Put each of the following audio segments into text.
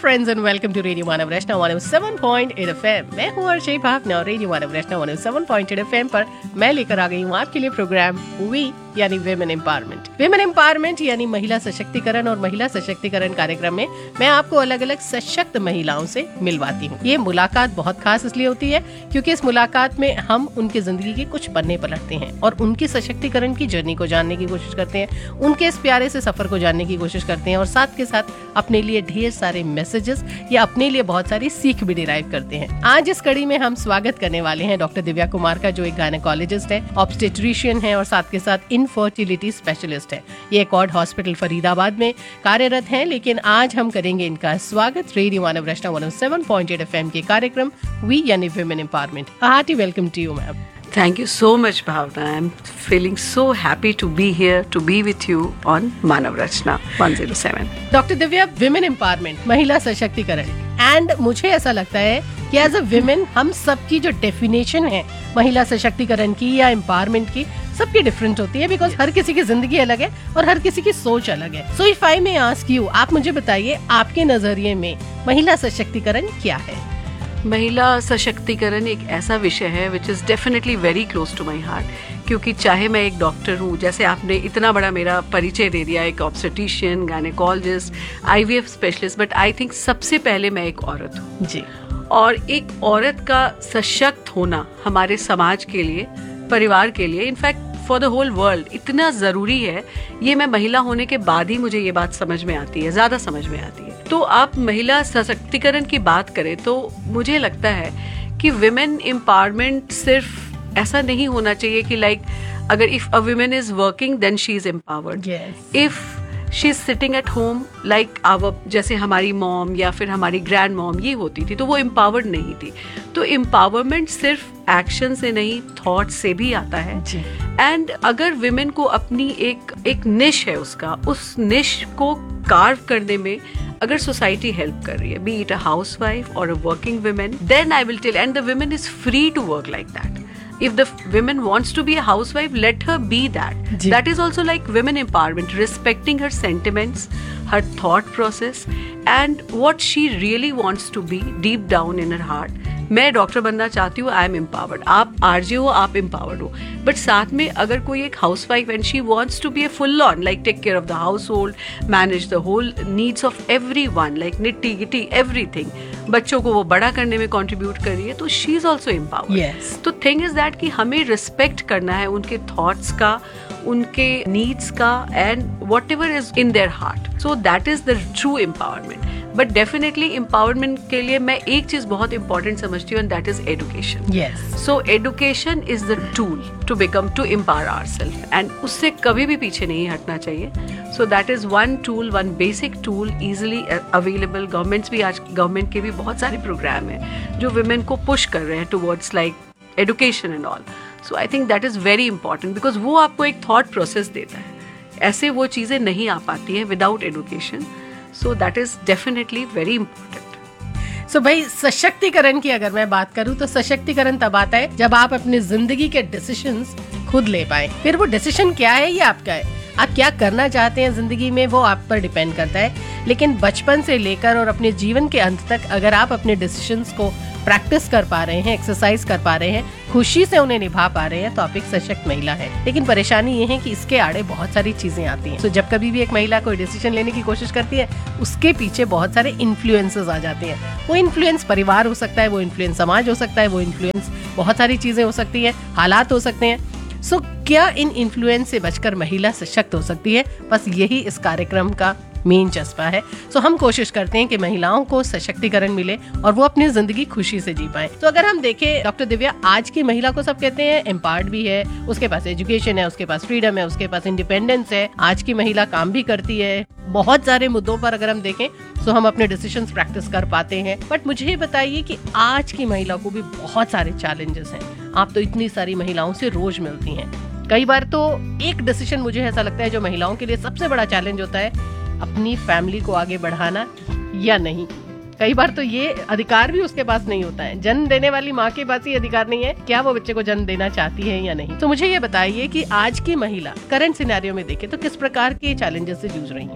friends and welcome to Radio Manav Rashna 107.8 FM। मैं हूँ अर्शय भावना और रेडियो मानव रचना 107.8 FM पर मैं लेकर आ गई हूँ आपके लिए प्रोग्राम वी यानी विमेन एम्पावरमेंट। विमेन एम्पावरमेंट यानी महिला सशक्तिकरण और महिला सशक्तिकरण कार्यक्रम में मैं आपको अलग अलग सशक्त महिलाओं से मिलवाती हूँ। ये मुलाकात बहुत खास इसलिए होती है क्योंकि इस मुलाकात में हम उनकी जिंदगी के कुछ पन्ने पलटते हैं और उनकी सशक्तिकरण की जर्नी को जानने की कोशिश करते हैं, उनके इस प्यारे से सफर को जानने की कोशिश करते हैं और साथ के साथ अपने लिए ढेर सारे मैसेजेस या अपने लिए बहुत सारी सीख भी डिराइव करते हैं। आज इस कड़ी में हम स्वागत करने वाले हैं डॉक्टर दिव्या कुमार का, जो एक गायनेकोलॉजिस्ट है, ऑब्स्टेट्रिशियन है और साथ के साथ इनफर्टिलिटी स्पेशलिस्ट है। ये एकॉर्ड हॉस्पिटल फरीदाबाद में कार्यरत हैं, लेकिन आज हम करेंगे इनका स्वागत रेडियो मानव रचना 107.8 FM के कार्यक्रम वी यानी women empowerment. Hearty welcome to you ma'am. Thank you so much, Bhavna. I'm feeling so happy to be here, to be with you on Manav Rachna 107. Doctor Divya, women empowerment, महिला सशक्तिकरण, and मुझे ऐसा लगता है कि as a women हम सबकी जो डेफिनेशन है महिला सशक्तिकरण की या एम्पावरमेंट की, सबकी डिफरेंट होती है बिकॉज हर किसी की जिंदगी अलग है और हर किसी की सोच अलग है। So if I may ask you, आप मुझे बताइए आपके नजरिए में महिला सशक्तिकरण क्या है? महिला सशक्तिकरण एक ऐसा विषय है which is definitely very close to my heart, क्योंकि चाहे मैं एक डॉक्टर हूँ, जैसे आपने इतना बड़ा मेरा परिचय दे दिया, एक obstetrician, gynaecologist, IVF specialist, but I think सबसे पहले मैं एक औरत हूँ जी। और एक औरत का सशक्त होना हमारे समाज के लिए, परिवार के लिए, in fact for the whole world इतना ज़रूरी है। ये मैं महिला होने के बाद ही मुझे ये बात समझ में आती है, ज़्यादा समझ में आती है। तो आप महिला सशक्तिकरण की बात करें तो मुझे लगता है कि विमेन एम्पावरमेंट सिर्फ ऐसा नहीं होना चाहिए कि लाइक अगर if a women is working then she is empowered, if she is sitting at home like our, जैसे हमारी मॉम या फिर हमारी ग्रैंड मॉम ये होती थी, तो वो एम्पावर्ड नहीं थी। तो एम्पावरमेंट सिर्फ एक्शन से नहीं, थॉट से भी आता है। एंड अगर विमेन को अपनी एक निश है उसका, उस निश को कार्व करने में अगर सोसाइटी हेल्प कर रही है, बी इट अ हाउसवाइफ और a working women, then I will tell, and the women is free to work like that. If the woman wants to be a housewife, let her be that. That is also like women empowerment, respecting her sentiments, her thought process, and what she really wants to be deep down in her heart. मैं doctor बनना चाहती हूँ, I am empowered. आप RJ हो, आप empowered हो। But साथ में अगर कोई एक house wife and she wants to be a full on, like take care of the house hold, manage the whole needs of every one, like निट्टी गिट्टी एवरीथिंग, बच्चों को वो बड़ा करने में कॉन्ट्रीब्यूट कर रही है, तो शी इज ऑल्सो एम्पावर्ड। तो थिंग इज दैट कि हमें रिस्पेक्ट करना है उनके थॉट्स का, उनके नीड्स का, and what ever is in their heart. So that is the true empowerment. But definitely empowerment के लिए मैं एक चीज बहुत इंपॉर्टेंट समझती हूँ, and that is education. So education is the tool to become, to empower ourselves, and उससे कभी भी पीछे नहीं हटना चाहिए। So that is one tool, one basic tool, easily available. Governments भी, आज गवर्नमेंट के भी बहुत सारे प्रोग्राम हैं जो वुमेन को पुश कर रहे हैं towards like education and all. So I think that is very important, because वो आपको एक थॉट प्रोसेस देता है। ऐसे वो चीजें नहीं आ पाती हैं without education. So that is definitely very important. So भाई, सशक्तिकरण की अगर मैं बात करूँ तो सशक्तिकरण तब आता है जब आप अपनी जिंदगी के डिसीजंस खुद ले पाए। फिर वो डिसीजन क्या है, ये आपका है। आप क्या करना चाहते हैं जिंदगी में, वो आप पर डिपेंड करता है। लेकिन बचपन से लेकर और अपने जीवन के अंत तक अगर आप अपने डिसीजंस को प्रैक्टिस कर पा रहे हैं, एक्सरसाइज कर पा रहे हैं, खुशी से उन्हें निभा पा रहे हैं, तो आप एक सशक्त महिला है। लेकिन परेशानी ये है कि इसके आड़े बहुत सारी चीजें आती हैं। तो जब कभी भी एक महिला कोई डिसीजन लेने की कोशिश करती है, उसके पीछे बहुत सारे इन्फ्लुएंसेस आ जाते हैं। वो इन्फ्लुएंस परिवार हो सकता है, वो इन्फ्लुएंस समाज हो सकता है, वो इन्फ्लुएंस बहुत सारी चीजें हो सकती है, हालात हो सकते हैं। सो क्या इन इन्फ्लुएंस से बचकर महिला सशक्त हो सकती है? बस यही इस कार्यक्रम का मेन जज्बा है। सो हम कोशिश करते हैं कि महिलाओं को सशक्तिकरण मिले और वो अपनी जिंदगी खुशी से जी पाए। तो अगर हम देखें डॉक्टर दिव्या, आज की महिला को सब कहते हैं एम्पावर्ड भी है, उसके पास एजुकेशन है, उसके पास फ्रीडम है, उसके पास इंडिपेंडेंस है, आज की महिला काम भी करती है। बहुत सारे मुद्दों पर अगर हम देखें तो हम अपने डिसीजंस प्रैक्टिस कर पाते हैं। बट मुझे ये बताइए कि आज की महिला को भी बहुत सारे चैलेंजेस हैं। आप तो इतनी सारी महिलाओं से रोज मिलती हैं। कई बार तो एक डिसीजन मुझे ऐसा लगता है जो महिलाओं के लिए सबसे बड़ा चैलेंज होता है, अपनी फैमिली को आगे बढ़ाना या नहीं। कई बार तो ये अधिकार भी उसके पास नहीं होता है। जन्म देने वाली माँ के पास ही अधिकार नहीं है, क्या वो बच्चे को जन्म देना चाहती है या नहीं। तो मुझे ये बताइए कि आज की महिला करंट सिनेरियो में देखे तो किस प्रकार के चैलेंजेस से जूझ रही है?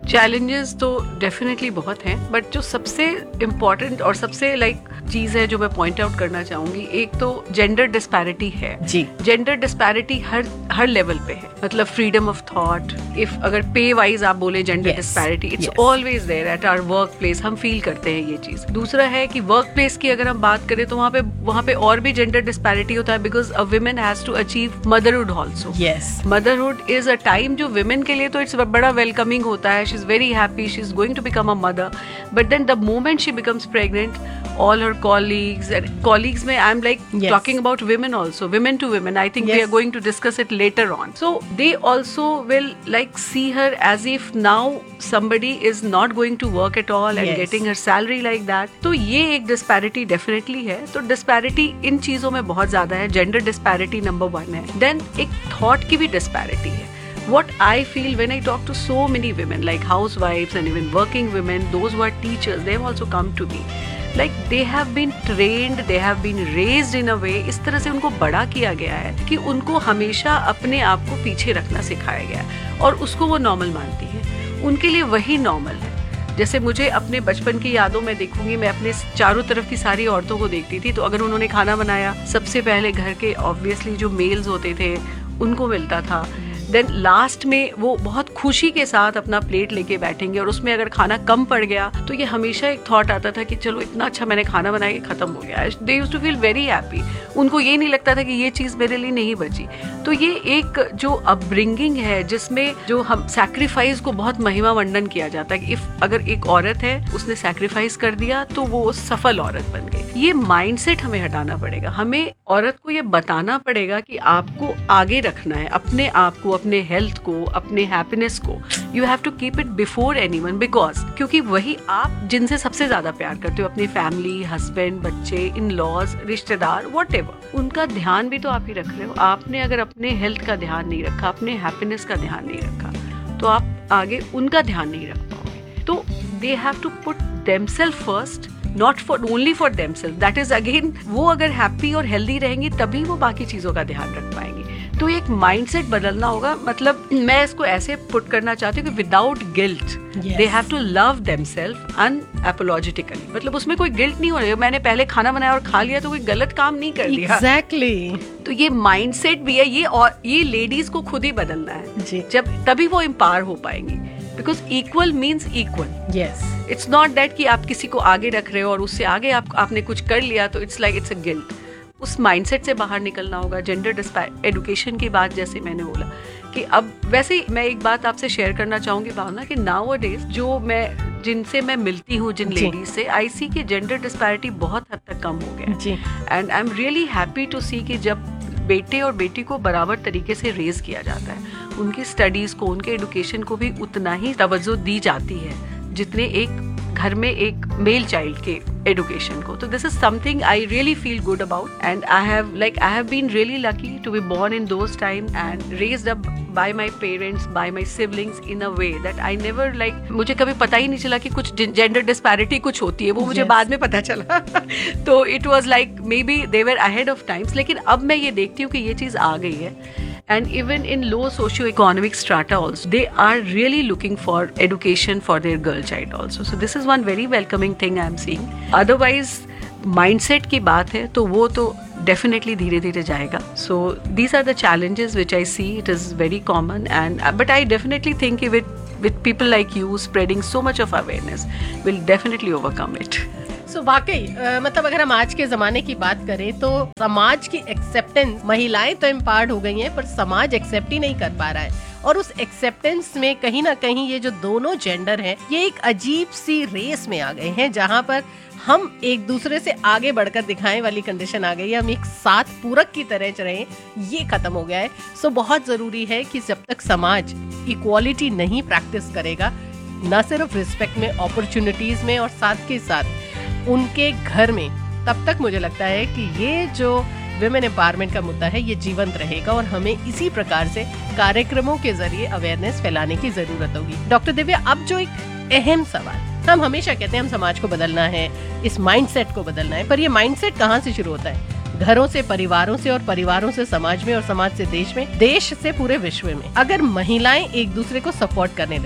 चैलेंजेस तो डेफिनेटली बहुत हैं, बट जो सबसे इम्पोर्टेंट और सबसे चीज है जो मैं पॉइंट आउट करना चाहूंगी, एक तो जेंडर डिस्पैरिटी है जी। जेंडर डिस्पैरिटी हर लेवल पे है, मतलब फ्रीडम ऑफ थॉट, इफ अगर पे वाइज आप बोले gender disparity, it's always there at our work place, हम फील करते हैं ये चीज। दूसरा है कि वर्क प्लेस की अगर हम बात करें तो वहाँ पे और भी जेंडर डिस्पैरिटी होता है, because a women has to achieve motherhood also. Motherhood is a time जो वुमेन के लिए तो इट्स बड़ा वेलकमिंग होता है, she is very happy, she is going to become a mother, but then the moment she becomes pregnant, all her colleagues में I'm talking about women also, women to women, I think we are going to discuss it later on. So they also will see her as if now somebody is not going to work at all and getting her salary like that. तो ये एक disparity definitely है। तो disparity इन चीजों में बहुत ज्यादा है, gender disparity number 1 है। Then एक thought की भी disparity है। What I feel when I talk to so many women like housewives and even working women, those who are teachers, they have also come to me. They have been trained, they have been raised in a way, इस तरह से उनको बड़ा किया गया है कि उनको हमेशा अपने आप को पीछे रखना सिखाया गया है और उसको वो नॉर्मल मानती है, उनके लिए वही नॉर्मल है। जैसे मुझे अपने बचपन की यादों में देखूंगी, मैं अपने चारों तरफ की सारी औरतों को देखती थी, तो अगर उन्होंने खाना बनाया, सबसे पहले घर के ऑब्वियसली जो मेल्स होते थे उनको मिलता था। देन लास्ट में वो बहुत खुशी के साथ अपना प्लेट लेके बैठेंगे और उसमें अगर खाना कम पड़ गया तो ये हमेशा एक थॉट आता था कि चलो इतना अच्छा मैंने खाना बनाया, खत्म हो गया। They used to feel very happy, उनको ये नहीं लगता था कि ये चीज मेरे लिए नहीं बची। तो ये एक जो अपब्रिंगिंग है जिसमें जो हम सैक्रिफाइस को बहुत महिमा मंडन किया जाता है कि इफ अगर एक औरत है उसने सैक्रिफाइस कर दिया तो वो सफल औरत बन गई। ये माइंडसेट हमें हटाना पड़ेगा, हमें औरत को ये बताना पड़ेगा कि आपको आगे रखना है अपने आप को, अपने हेल्थ को, अपने हैप्पीनेस को। You have to keep it before anyone, because क्योंकि वही आप जिनसे सबसे ज्यादा प्यार करते हो, अपनी फैमिली, हस्बैंड, बच्चे, इन लॉज, रिश्तेदार, व्हाटएवर, उनका ध्यान भी तो आप ही रख रहे हो। आपने अगर अपने हेल्थ का ध्यान नहीं रखा, अपने हैप्पीनेस का ध्यान नहीं रखा, तो आप आगे उनका ध्यान नहीं रख पाओगे। तो they have to put themselves first, not for only for themselves. That is again, वो अगर हैप्पी और हेल्दी रहेंगी तभी वो बाकी चीजों का ध्यान रख पाएंगी। तो एक माइंडसेट बदलना होगा। मतलब मैं इसको ऐसे पुट करना चाहती हूँ कि without guilt they have to love themselves अनअपोलॉजिटिकली। मतलब उसमें कोई गिल्ट नहीं हो रही है, मैंने पहले खाना बनाया और खा लिया तो कोई गलत काम नहीं कर दिया। एग्जैक्टली। तो ये माइंडसेट भी है, ये और ये लेडीज को खुद ही बदलना है जब तभी वो एम्पावर हो पाएंगी। Because equal means equal. It's not that कि आप किसी को आगे रख रहे हो और उससे आगे आपने कुछ कर लिया तो it's like it's a guilt. उस माइंडसेट से बाहर निकलना होगा। जेंडर एजुकेशन की बात जैसे मैंने बोला कि अब वैसे मैं एक बात आपसे शेयर करना चाहूंगी भावना कि नाउअडेज जो मैं जिनसे मैं मिलती हूँ, जिन लेडीज से, आई सी की जेंडर डिस्पैरिटी बहुत हद तक कम हो गया। And I am really happy to सी कि जब बेटे और बेटी को बराबर तरीके से रेज किया जाता है, उनकी स्टडीज को, उनके एजुकेशन को भी उतना ही तवज्जो दी जाती है जितने एक घर में एक मेल चाइल्ड के एजुकेशन को। तो this is something I really feel good about and I have been really lucky to be born in those time and raised up by my parents, bye my siblings in a way that I never मुझे कभी पता ही नहीं चला कि कुछ gender disparity कुछ होती है, वो मुझे बाद में पता चला। तो it was may be they were ahead of times. लेकिन अब मैं ये देखती हूँ कि ये चीज आ गई है। And even in low socio-economic strata also, they are really looking for education for their girl child also. So this is one very welcoming thing I am seeing. Otherwise, mindset की बात है तो वो तो definitely धीरे धीरे जाएगा. So these are the challenges which I see. It is very common, but I definitely think with people like you spreading so much of awareness, we'll definitely overcome it. So, वाकई मतलब अगर हम आज के जमाने की बात करें तो समाज की एक्सेप्टेंस, महिलाएं तो एम्पावर्ड हो गई हैं पर समाज एक्सेप्ट ही नहीं कर पा रहा है। और उस एक्सेप्टेंस में कहीं ना कहीं ये जो दोनों जेंडर हैं ये एक अजीब सी रेस में आ गए हैं जहां पर हम एक दूसरे से आगे बढ़कर दिखाएं वाली कंडीशन आ गई है। हम एक साथ पूरक की तरह रहें, ये खत्म हो गया है। सो बहुत जरूरी है कि जब तक समाज इक्वालिटी नहीं प्रैक्टिस करेगा, न सिर्फ रिस्पेक्ट में, अपॉर्चुनिटीज में और साथ के साथ उनके घर में, तब तक मुझे लगता है कि ये जो विमेन एम्पावरमेंट का मुद्दा है ये जीवंत रहेगा और हमें इसी प्रकार से कार्यक्रमों के जरिए अवेयरनेस फैलाने की जरूरत होगी। डॉक्टर दिव्या, अब जो एक अहम सवाल, हम हमेशा कहते हैं हम समाज को बदलना है, इस माइंडसेट को बदलना है, पर ये माइंडसेट कहाँ से शुरू होता है? घरों से, परिवारों से, और परिवारों से समाज में, और समाज से देश में, देश से पूरे विश्व में। अगर महिलाएं एक दूसरे को सपोर्ट करने लग जाएं,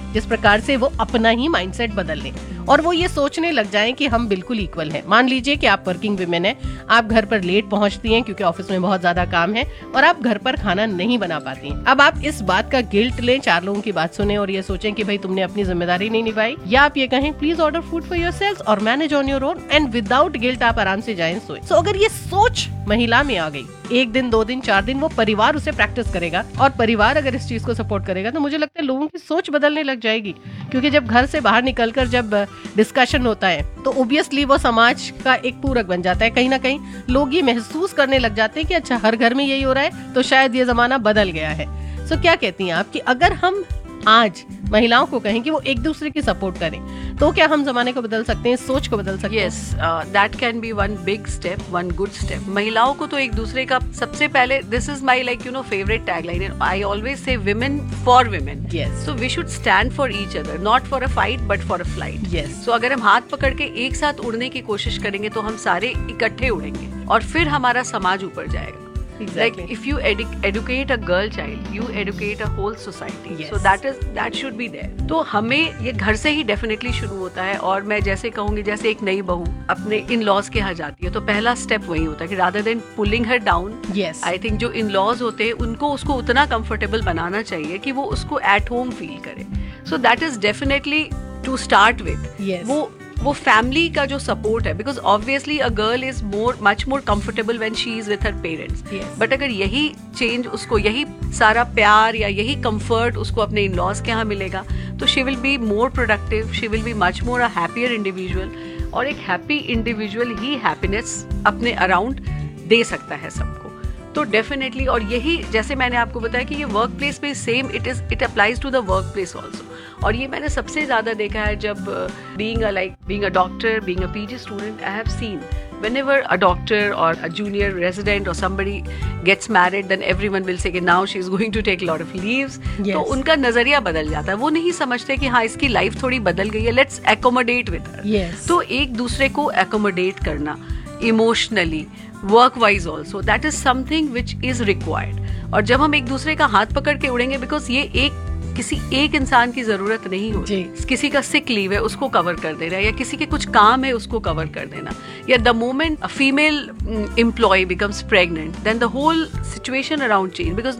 जिस प्रकार से वो अपना ही माइंडसेट बदल लें और वो ये सोचने लग जाएं कि हम बिल्कुल इक्वल हैं। मान लीजिए कि आप वर्किंग विमेन हैं, आप घर पर लेट पहुंचती हैं क्योंकि ऑफिस में बहुत ज्यादा काम है और आप घर पर खाना नहीं बना पाती हैं। अब आप इस बात का गिल्ट लें, 4 लोगों की बात सुने और ये सोचें कि भाई तुमने अपनी जिम्मेदारी नहीं निभाई, या आप ये कहें please order food for yourself और manage on your own and without guilt आप आराम से जाएं सोएं। सो अगर ये सोच महिला में आ गई, 1 दिन 2 दिन 4 दिन वो परिवार उसे प्रैक्टिस करेगा और परिवार अगर इस चीज को सपोर्ट करेगा तो मुझे लगता है लोगों की सोच बदलने लग जाएगी। क्योंकि जब घर से बाहर निकलकर जब डिस्कशन होता है तो ऑब्वियसली वो समाज का एक पूरक बन जाता है। कहीं ना कहीं लोग ये महसूस करने लग जाते हैं कि अच्छा हर घर में यही हो रहा है तो शायद ये जमाना बदल गया है। सो क्या कहती हैं आप कि अगर हम आज महिलाओं को कहें कि वो एक दूसरे की सपोर्ट करें तो क्या हम जमाने को बदल सकते हैं, सोच को बदल सकते हैं? Yes, that can be one big step, one good step. महिलाओं को तो एक दूसरे का सबसे पहले, this is my favourite tagline, I always say women for women. So we should stand for each other, not for a fight but for a flight. सो अगर हम हाथ पकड़ के एक साथ उड़ने की कोशिश करेंगे तो हम सारे इकट्ठे उड़ेंगे और फिर हमारा समाज ऊपर जाएगा। Exactly. Like if you educate a girl child, you educate a whole society. Yes. So that should be there. तो हमें ये घर से ही डेफिनेटली शुरू होता है। और मैं जैसे कहूंगी, जैसे एक नई बहू अपने इन लॉज के यहाँ जाती है तो पहला स्टेप वही होता है कि rather than pulling her down, I think जो इन लॉज होते हैं उनको उसको उतना कंफर्टेबल बनाना चाहिए कि वो उसको एट होम फील करे। So that is definitely to start with वो फैमिली का जो सपोर्ट है, because obviously a girl is much more comfortable when she is with her parents. But अगर यही चेंज उसको, यही सारा प्यार या यही कंफर्ट उसको अपने इन लॉज के यहाँ मिलेगा तो she will be more productive, she will be much more a happier individual. और एक हैप्पी इंडिविजुअल ही हैप्पीनेस अपने अराउंड दे सकता है सबको। तो डेफिनेटली, और यही जैसे मैंने आपको बताया कि ये वर्क प्लेस में same it applies to the work place also. और ये मैंने सबसे ज्यादा देखा है जब being a doctor, being a PG student, I have seen whenever a doctor or a junior resident or somebody gets married, then everyone will say कि now she is going to take a lot of leaves. Yes. तो उनका नजरिया बदल जाता है, वो नहीं समझते कि हाँ इसकी लाइफ थोड़ी बदल गई है, let's accommodate with her. Yes. तो एक दूसरे को accommodate करना emotionally, work wise also, that is something which is required. और जब हम एक दूसरे का हाथ पकड़ के उड़ेंगे, बिकॉज ये किसी एक इंसान की जरूरत नहीं होती, किसी का सिक लीव है उसको कवर कर देना, या किसी के कुछ काम है उसको कवर कर देना, या the moment a female employ becomes pregnant then the whole situation around change, because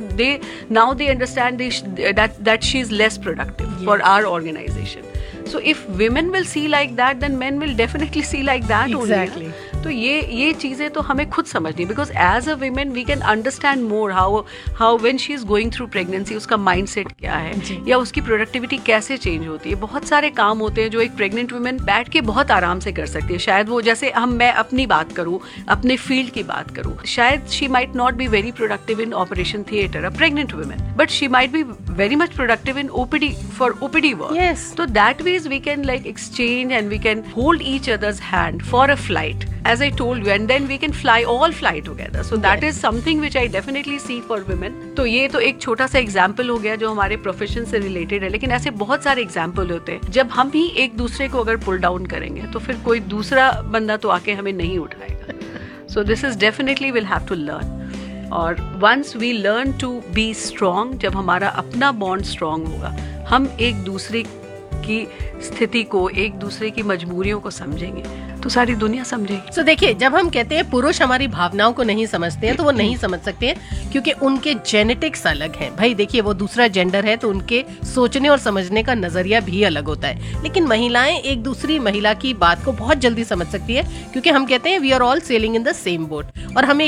they understand that she is less productive for our organisation. So if women will see like that, then men will definitely see like that exactly. only. तो ये चीजें तो हमें खुद समझनी, because as a women we can understand more how when she is going through pregnancy उसका mindset क्या है, या उसकी productivity कैसे change होती है. बहुत सारे काम होते हैं जो एक pregnant women बैठ के बहुत आराम से कर सकती है. शायद वो, जैसे मैं अपनी बात करूँ, अपने फील्ड की बात करूँ, शायद she might not be very productive in operation theatre, a pregnant woman, but she might be very much productive in OPD, for OPD work. Yes. So that ways we can like exchange and we can hold each other's hand for a flight, as I told you, and then we can all fly together. So that is something which I definitely see for women. तो ये तो एक छोटा सा example हो गया जो हमारे प्रोफेशन से रिलेटेड है, लेकिन ऐसे बहुत सारे एग्जाम्पल होते हैं. जब हम ही एक दूसरे को अगर पुल डाउन करेंगे तो फिर कोई दूसरा बंदा तो आके हमें नहीं उठाएगा. So this is definitely we'll have to learn. और once we learn to be strong, जब हमारा अपना बॉन्ड स्ट्रांग होगा, हम एक दूसरे की स्थिति को, एक दूसरे की मजबूरियों को समझेंगे तो सारी दुनिया समझेगी. तो देखिए, जब हम कहते हैं पुरुष हमारी भावनाओं को नहीं समझते हैं, तो वो नहीं समझ सकते हैं क्योंकि उनके जेनेटिक्स अलग हैं. भाई देखिए, वो दूसरा जेंडर है तो उनके सोचने और समझने का नजरिया भी अलग होता है. लेकिन महिलाएं एक दूसरी महिला की बात को बहुत जल्दी समझ सकती है क्योंकि हम कहते हैं we are all selling in the same boat, और हमें